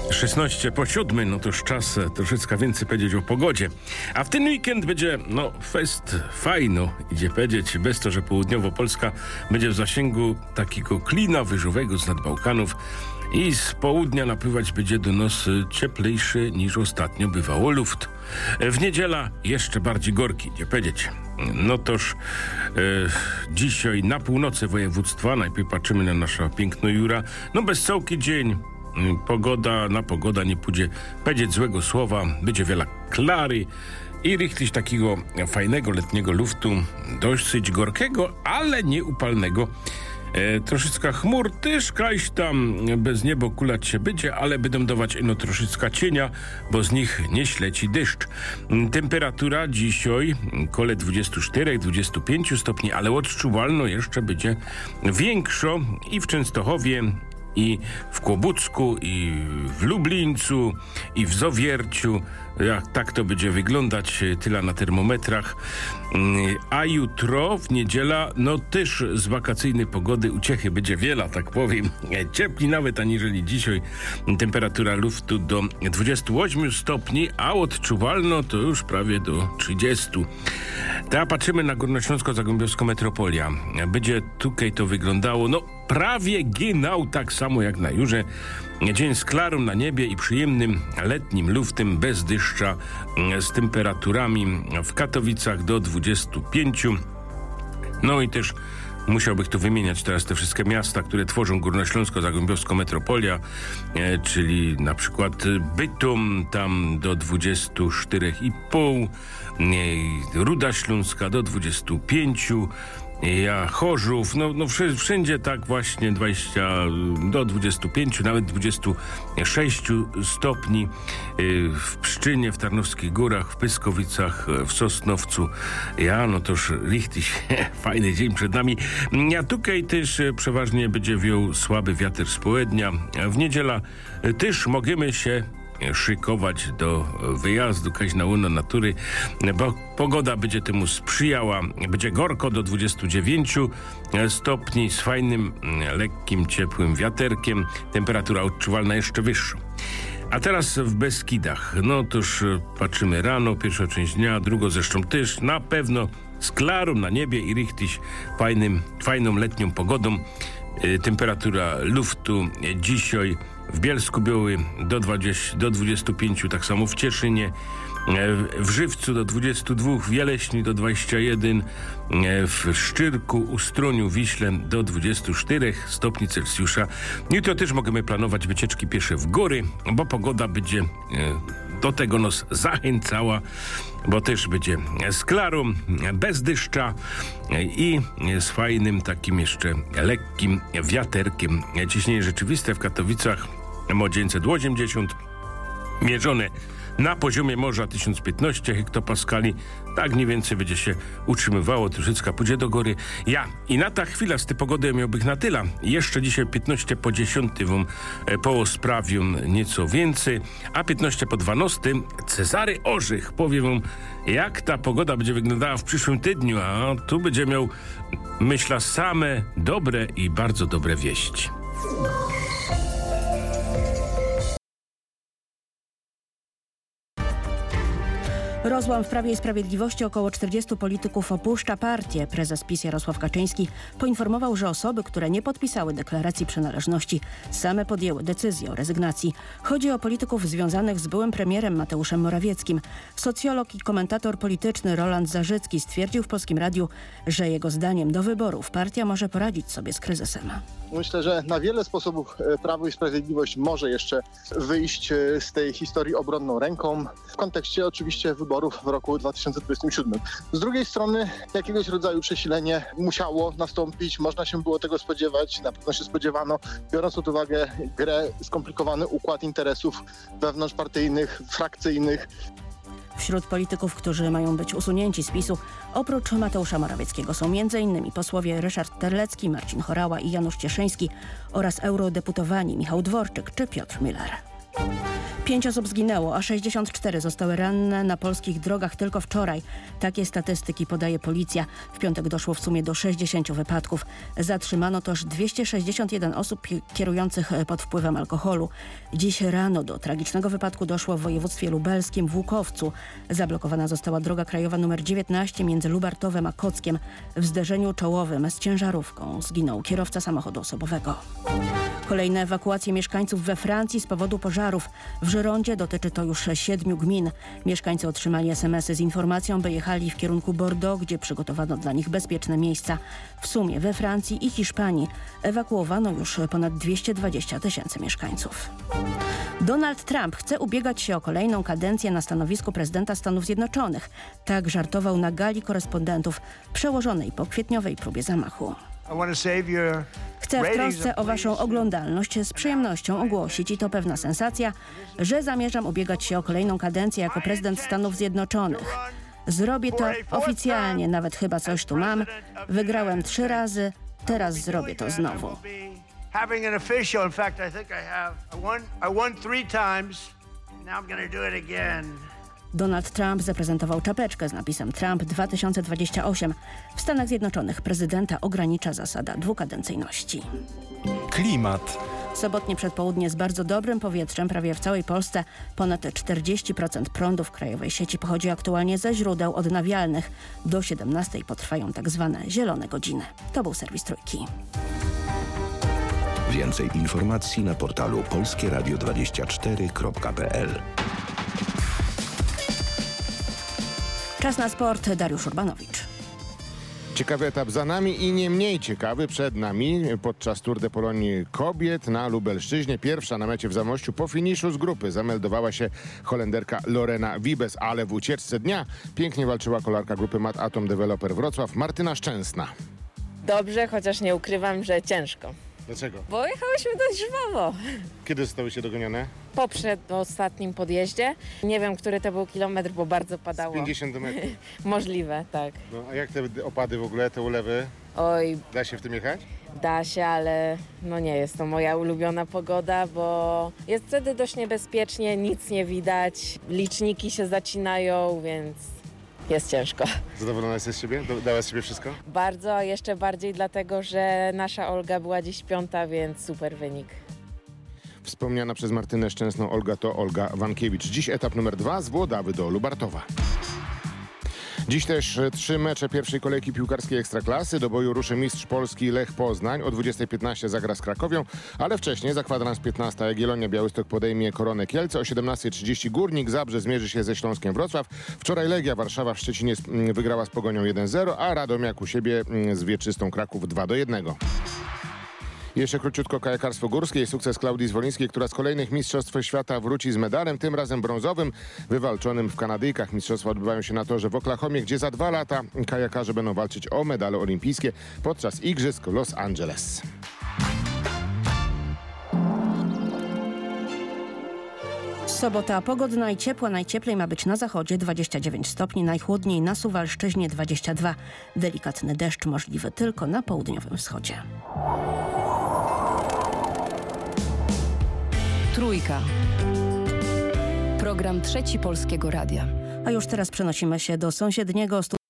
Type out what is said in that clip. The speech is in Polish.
16 po 7, no to już czas troszeczkę więcej powiedzieć o pogodzie. A w ten weekend będzie, fest fajno, idzie powiedzieć, bez to, że południowo-Polska będzie w zasięgu takiego klina wyżowego z nad Bałkanów i z południa napływać będzie do nas cieplejszy niż ostatnio bywało luft. W niedziela jeszcze bardziej gorki, idzie powiedzieć. No toż dzisiaj na północy województwa, najpierw patrzymy na nasza piękno Jura, bez całki dzień. Pogoda nie pójdzie powiedzieć złego słowa, będzie wiele klary i rychtyś takiego fajnego letniego luftu, dosyć gorkiego, ale nie upalnego. Troszeczkę chmur też kaś tam bez niebo kulać się będzie, ale będą dawać troszeczkę cienia, bo z nich nie śleci deszcz. Temperatura dzisiaj kole 24-25 stopni, ale odczuwalno jeszcze będzie większo i w Częstochowie, i w Kłobucku, i w Lublińcu, i w Zowierciu. Jak tak to będzie wyglądać, tyle na termometrach. A jutro, w niedziela, też z wakacyjnej pogody uciechy będzie wiele, tak powiem. Ciepli nawet aniżeli dzisiaj. Temperatura luftu do 28 stopni, a odczuwalno to już prawie do 30. Teraz patrzymy na Górnośląsko-Zagłębiowską metropolia. Będzie tutaj to wyglądało, prawie ginał tak samo jak na Jurze. Dzień z klarą na niebie i przyjemnym letnim luftem bez deszcza, z temperaturami w Katowicach do 25. I też musiałbym tu wymieniać teraz te wszystkie miasta, które tworzą Górnośląsko-Zagłębiowską metropolia, czyli na przykład Bytom tam do 24,5, Ruda Śląska do 25, Chorzów, wszędzie tak właśnie 20 do 25, nawet 26 stopni, w Pszczynie, w Tarnowskich Górach, w Pyskowicach, w Sosnowcu. Toż richtig fajny dzień przed nami. A tutaj też przeważnie będzie wiał słaby wiatr z południa. W niedziela też możemy się szykować do wyjazdu kaś na łono natury, bo pogoda będzie temu sprzyjała. Będzie gorko do 29 stopni z fajnym, lekkim, ciepłym wiaterkiem. Temperatura odczuwalna jeszcze wyższa. A teraz w Beskidach. Toż patrzymy rano, pierwsza część dnia, drugą zresztą też na pewno z klarą na niebie i rychtyś fajną letnią pogodą. Temperatura luftu dzisiaj w Bielsku Białej do 25, tak samo w Cieszynie, w Żywcu do 22, w Jeleśni do 21, w Szczyrku, Ustroniu, Wiśle do 24 stopni Celsjusza. Jutro też możemy planować wycieczki piesze w góry, bo pogoda będzie do tego nas zachęcała, bo też będzie z klarą, bez deszcza i z fajnym takim jeszcze lekkim wiaterkiem. Ciśnienie rzeczywiste w Katowicach o 980, mierzone na poziomie morza 1015 hektopaskali. Tak mniej więcej będzie się utrzymywało, troszeczkę pójdzie do góry. I na ta chwila z tej pogody miałbych na tyle. Jeszcze dzisiaj 15 po 10 wam poosprawię nieco więcej, a 15 po 12 Cezary Orzech powie wam, jak ta pogoda będzie wyglądała w przyszłym tygodniu, a tu będzie miał, myślę, same dobre i bardzo dobre wieści. Rozłam w Prawie i Sprawiedliwości. Około 40 polityków opuszcza partię. Prezes PiS Jarosław Kaczyński poinformował, że osoby, które nie podpisały deklaracji przynależności, same podjęły decyzję o rezygnacji. Chodzi o polityków związanych z byłym premierem Mateuszem Morawieckim. Socjolog i komentator polityczny Roland Zarzycki stwierdził w Polskim Radiu, że jego zdaniem do wyborów partia może poradzić sobie z kryzysem. Myślę, że na wiele sposobów Prawo i Sprawiedliwość może jeszcze wyjść z tej historii obronną ręką, w kontekście oczywiście wyborów w roku 2027. Z drugiej strony jakiegoś rodzaju przesilenie musiało nastąpić, można się było tego spodziewać, na pewno się spodziewano, biorąc pod uwagę grę, skomplikowany układ interesów wewnątrzpartyjnych, frakcyjnych. Wśród polityków, którzy mają być usunięci z PiS-u, oprócz Mateusza Morawieckiego są m.in. posłowie Ryszard Terlecki, Marcin Horała i Janusz Cieszyński oraz eurodeputowani Michał Dworczyk czy Piotr Müller. 5 osób zginęło, a 64 zostały ranne na polskich drogach tylko wczoraj. Takie statystyki podaje policja. W piątek doszło w sumie do 60 wypadków. Zatrzymano też 261 osób kierujących pod wpływem alkoholu. Dziś rano do tragicznego wypadku doszło w województwie lubelskim w Łukowcu. Zablokowana została droga krajowa nr 19 między Lubartowem a Kockiem. W zderzeniu czołowym z ciężarówką zginął kierowca samochodu osobowego. Kolejne ewakuacje mieszkańców we Francji z powodu pożarów. W Żyrondzie dotyczy to już 7 gmin. Mieszkańcy otrzymali SMS-y z informacją, by jechali w kierunku Bordeaux, gdzie przygotowano dla nich bezpieczne miejsca. W sumie we Francji i Hiszpanii ewakuowano już ponad 220 000 mieszkańców. Donald Trump chce ubiegać się o kolejną kadencję na stanowisku prezydenta Stanów Zjednoczonych. Tak żartował na gali korespondentów przełożonej po kwietniowej próbie zamachu. Chcę w trosce o waszą oglądalność z przyjemnością ogłosić, i to pewna sensacja, że zamierzam ubiegać się o kolejną kadencję jako prezydent Stanów Zjednoczonych. Zrobię to oficjalnie, nawet chyba coś tu mam. Wygrałem 3 razy, teraz zrobię to znowu. Donald Trump zaprezentował czapeczkę z napisem Trump 2028. W Stanach Zjednoczonych prezydenta ogranicza zasada dwukadencyjności. Klimat. Sobotnie przedpołudnie z bardzo dobrym powietrzem prawie w całej Polsce. Ponad 40% prądu w krajowej sieci pochodzi aktualnie ze źródeł odnawialnych. Do 17 potrwają tak zwane zielone godziny. To był serwis Trójki. Więcej informacji na portalu polskieradio24.pl. Czas na sport. Dariusz Urbanowicz. Ciekawy etap za nami i nie mniej ciekawy przed nami podczas Tour de Pologne kobiet na Lubelszczyźnie. Pierwsza na mecie w Zamościu po finiszu z grupy zameldowała się Holenderka Lorena Wiebes, ale w ucieczce dnia pięknie walczyła kolarka grupy Mat Atom Developer Wrocław Martyna Szczęsna. Dobrze, chociaż nie ukrywam, że ciężko. Dlaczego? Bo jechałyśmy dość żwawo. Kiedy zostały się dogonione? Po przedostatnim podjeździe. Nie wiem, który to był kilometr, bo bardzo padało. 50 metrów. Możliwe, tak. No, a jak te opady w ogóle, te ulewy? Oj, Da się w tym jechać? da się, ale no nie jest to moja ulubiona pogoda, bo jest wtedy dość niebezpiecznie, nic nie widać, liczniki się zacinają, więc jest ciężko. Zadowolona jesteś z siebie? Dała z siebie wszystko? Bardzo, a jeszcze bardziej dlatego, że nasza Olga była dziś 5., więc super wynik. Wspomniana przez Martynę Szczęsną Olga to Olga Wankiewicz. Dziś etap numer 2 z Włodawy do Lubartowa. Dziś też 3 mecze pierwszej kolejki piłkarskiej Ekstraklasy. Do boju ruszy mistrz Polski Lech Poznań. O 20:15 zagra z Krakowią, ale wcześniej za kwadrans 15 Jagiellonia Białystok podejmie Koronę Kielce. O 17:30 Górnik Zabrze zmierzy się ze Śląskiem Wrocław. Wczoraj Legia Warszawa w Szczecinie wygrała z Pogonią 1-0, a Radomiak u siebie z Wieczystą Kraków 2-1. Jeszcze króciutko kajakarstwo górskie i sukces Klaudii Zwolińskiej, która z kolejnych mistrzostw świata wróci z medalem, tym razem brązowym, wywalczonym w Kanadyjkach. Mistrzostwa odbywają się na torze w Oklahomie, gdzie za 2 lata kajakarze będą walczyć o medale olimpijskie podczas Igrzysk Los Angeles. Sobota pogodna i ciepła. Najcieplej ma być na zachodzie 29 stopni, najchłodniej na Suwalszczyźnie 22. Delikatny deszcz możliwy tylko na południowym wschodzie. Trójka. Program Trzeci Polskiego Radia. A już teraz przenosimy się do sąsiedniego